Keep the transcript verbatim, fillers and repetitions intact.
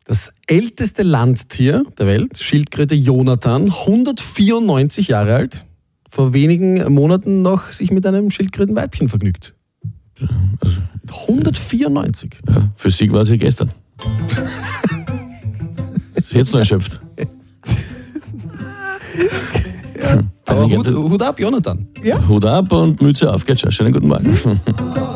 Das älteste Landtier der Welt, Schildkröte Jonathan, hundertvierundneunzig Jahre alt, vor wenigen Monaten noch sich mit einem Schildkrötenweibchen vergnügt. Also, hundertvierundneunzig. ja, für sie quasi gestern. Ist jetzt noch erschöpft. Aber Hut, Hut ab, Jonathan. Hut ab und Mütze auf. Geht schon. Schönen guten Morgen.